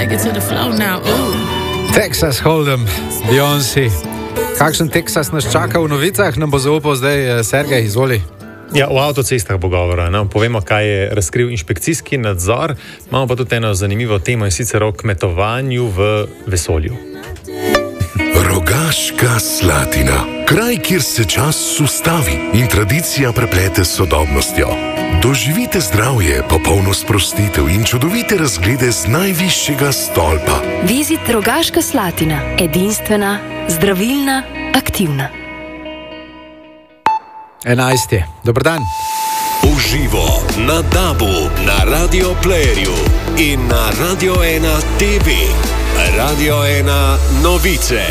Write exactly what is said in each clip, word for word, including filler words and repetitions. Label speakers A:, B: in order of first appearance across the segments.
A: take it to the floor now. Ooh.
B: Texas Hold'em, Beyoncé. Kakšen Texas nas čaka v novicah, nam bo zaupal zdaj Sergej, izvoli.
C: Ja, o avtocestah bo govora. No? Povemo, kaj je razkril inšpekcijski nadzor. Imamo pa tudi eno zanimivo temo, in sicer o kmetovanju v vesolju.
D: Rogaška Slatina. Kraj, kjer se čas ustavi in tradicija preplete s sodobnostjo. Doživite zdravje, popolno sprostitev in čudovite razglede z najvišjega stolpa.
E: Vizit Rogaška Slatina. Edinstvena, zdravilna, aktivna.
B: enajst je. Dober dan.
F: Uživo na Dabu, na Radio Playerju in na Radio ena T V. Radio ena novice.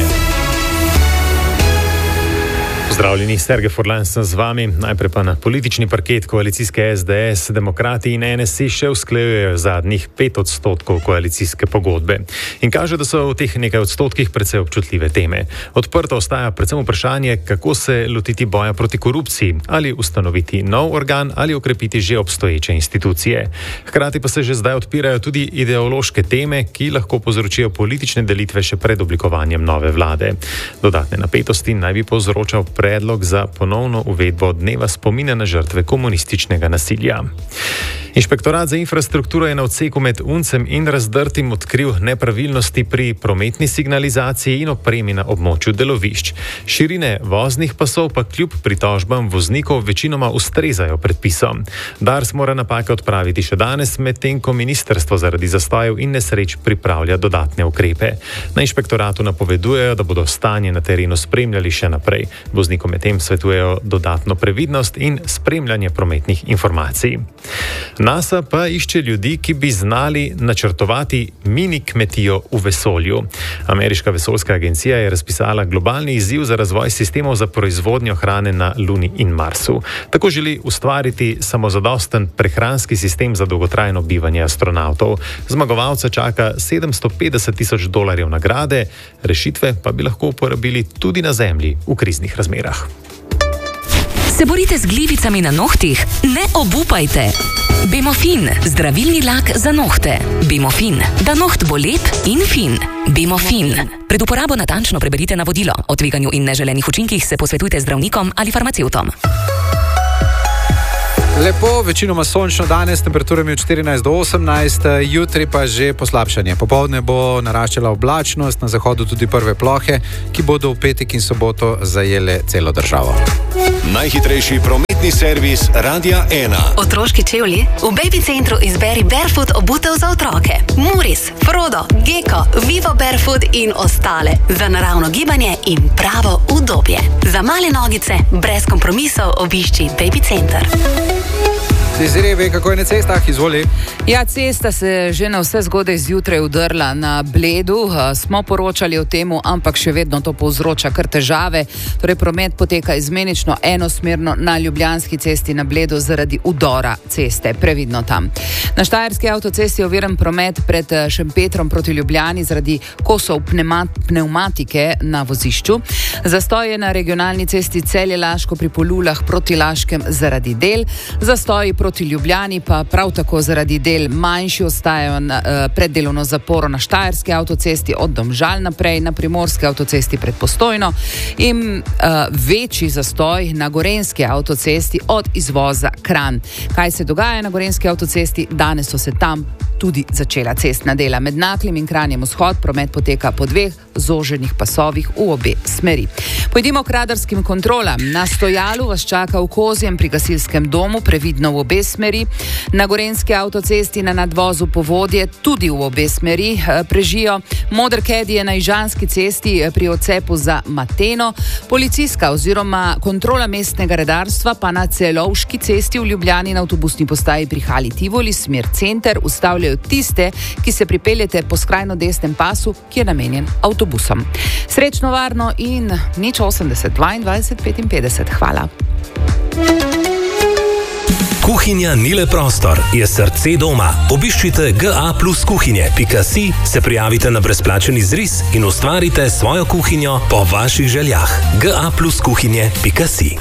C: Pozdravljeni, Sergej Furlan sem z vami. Najprej pa na politični parket koalicijske S D S, Demokrati in N S I še usklajujejo zadnjih pet odstotkov koalicijske pogodbe. In kaže, da so v teh nekaj odstotkih precej občutljive teme. Odprto ostaja predvsem vprašanje, kako se lotiti boja proti korupciji, ali ustanoviti nov organ ali okrepiti že obstoječe institucije. Hkrati pa se že zdaj odpirajo tudi ideološke teme, ki lahko povzročijo politične delitve še pred oblikovanjem nove vlade. Dodatne napetosti naj bi povzročal predlog za ponovno uvedbo dneva spomina na žrtve komunističnega nasilja. Inšpektorat za infrastrukturo je na odseku med Uncem in Razdrtim odkril nepravilnosti pri prometni signalizaciji in opremi na območju delovišč. Širine voznih pasov pa kljub pritožbam voznikov večinoma ustrezajo predpisom. Dars mora napake odpraviti še danes, medtem ko ministrstvo zaradi zastojev in nesreč pripravlja dodatne ukrepe. Na inšpektoratu napovedujejo, da bodo stanje na terenu spremljali še naprej. Voznikom medtem svetujejo dodatno previdnost in spremljanje prometnih informacij. NASA pa išče ljudi, ki bi znali načrtovati mini kmetijo v vesolju. Ameriška vesoljska agencija je razpisala globalni izziv za razvoj sistemov za proizvodnjo hrane na Luni in Marsu. Tako želi ustvariti samozadosten prehranski sistem za dolgotrajno bivanje astronavtov. Zmagovalca čaka sedemsto petdeset tisoč dolarjev nagrade, rešitve pa bi lahko uporabili tudi na Zemlji v kriznih razmerah.
G: Se borite z glivicami na nohtih? Ne obupajte! Bimofin, zdravilni lak za nohte. Bimofin, da noht bo lep in fin. Bimofin. Pred uporabo natančno preberite navodilo. O tveganju in neželenih učinkih se posvetujte z zdravnikom ali farmacevtom.
B: Lepo, večinoma sončno danes, temperaturami od štirinajst do osemnajst, jutri pa že poslabšanje. Popoldne bo naraščala oblačnost, na zahodu tudi prve plohe, ki bodo v petek in soboto zajele celo državo.
F: Najhitrejši prometni servis Radia ena.
E: Otroški čevlji? V Baby Centru izberi Barefoot obutev za otroke. Muris, Frodo, Gecko, Vivo Barefoot in ostale. Za naravno gibanje in pravo udobje. Za male nogice, brez kompromisov obišči Baby Center.
B: Desiree ve, kako je na cestah, izvoli.
H: Ja, cesta se že na vse zgodaj zjutraj udrla na Bledu. Smo poročali o temu, ampak še vedno to povzroča kar težave. Torej, promet poteka izmenično enosmerno na Ljubljanski cesti na Bledu zaradi udora ceste. Previdno tam. Na Štajerski avtocesti je oviran promet pred Šempetrom proti Ljubljani zaradi kosov pneumatike na vozišču. Zastoj je na regionalni cesti Celje-Laško pri Polulah proti Laškem zaradi del. Zastoji proti Ljubljani pa prav tako zaradi del manjši ostajajo na, uh, pred delovno zaporo na Štajerski avtocesti od Domžal naprej, na Primorski avtocesti pred Postojno in uh, večji zastoj na Gorenjski avtocesti od izvoza Kranj. Kaj se dogaja na Gorenjski avtocesti? Danes so se tam tudi začela cestna dela. Med Naklim in Kranjem vzhod promet poteka po dveh zoženih pasovih v obe smeri. Pojdimo k radarskim kontrolam. Na stojalu vas čaka v Kozjem pri gasilskem domu, previdno v obe smeri. Na Gorenjski avtocesti na nadvozu Povodje tudi v obe smeri prežijo. Moder Kedi je na Ižanski cesti pri odcepu za Mateno. Policijska oziroma kontrola mestnega redarstva pa na Celovški cesti v Ljubljani na avtobusni postaji pri Hali Tivoli, smer center, ustavljajo tiste, ki se pripeljete po skrajno desnem pasu, ki je namenjen avtobusom. Srečno, varno in nič osemdeset dvaindvajset petinpetdeset. Hvala.
I: Kuhinja ni le prostor, je srce doma. Obiščite g a plus kuhinje pika si, se prijavite na brezplačen izris in ustvarite svojo kuhinjo po vaših željah. g a plus kuhinje pika si.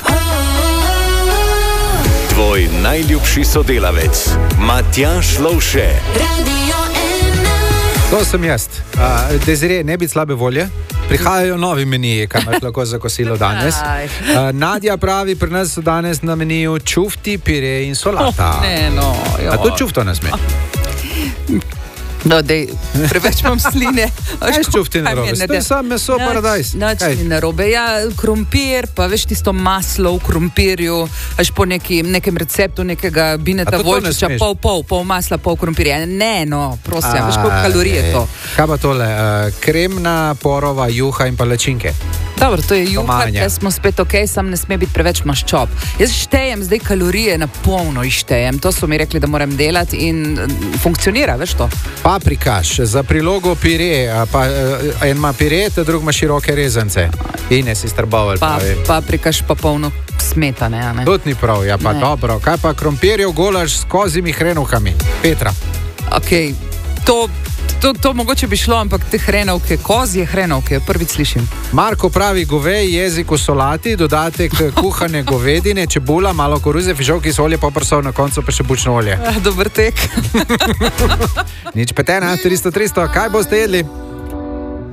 F: Tvoj najljubši sodelavec, Matjaž Lovše.
J: Radio ena.
B: To sem jaz. Uh, Dezire, ne biti slabe volje. Prihajajo novi meniji, kaj imaš lahko za kosilo danes. Uh, Nadja pravi, pri nas so danes na meniju čufti, pire in solata.
H: Oh, ne, no,
B: A to čufto ne sme?
H: No, dej, preveč imam sline.
B: Kaj čufti narobe? To je sam meso paradajz.
H: Nač ni narobe. Ja, krompir, pa veš tisto maslo v krompirju, až po neki, nekem receptu nekega Bineta Volčiča, pol, pol, pol masla, pol krompirja. Ne, no, prosim, A, veš koliko kalorije je to.
B: Kaj pa tole? Uh, kremna, porova, juha in palačinke.
H: Dobro, to je juha, da smo spet ok, sam ne sme biti preveč maščob. Jaz štejem zdaj kalorije na polno ištejem. To so mi rekli, da moram delati in funkcionira, veš to?
B: Paprikaš, za prilogo pire, pa en ima pire, ta drug ima široke rezance. Ines iz Trbovelj
H: pa,
B: pravi.
H: Paprikaš pa polno smetane, a ne?
B: Tudi ni prav, ja pa ne. Dobro. Kaj pa krompirjev golaž s kozjimi hrenovkami? Petra.
H: Ok, to... To, to mogoče bi šlo, ampak te hrenovke, kozje hrenovke, prvič slišim.
B: Marko pravi govej jezik v solati, dodatek kuhane govedine, čebula, malo koruze, fižolki, solje, poprsov, na koncu pa še bučno olje.
H: Dober tek.
B: Nič petena, tristo tristo, kaj boste jedli?